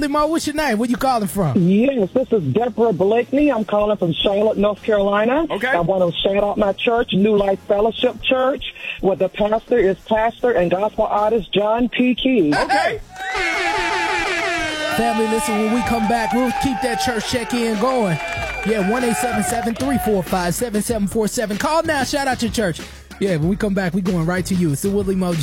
Woodley Mo, what's your name? Where you calling from? Yes, this is Deborah Blakeney. I'm calling from Charlotte, North Carolina. Okay. I want to shout out my church, New Life Fellowship Church, where the pastor is pastor and gospel artist John P. Key. Okay. Family, listen, when we come back, we'll keep that church check-in going. Yeah, 1-877-345-7747. Call now, shout out your church. Yeah, when we come back, we going right to you. It's the Woodley Mo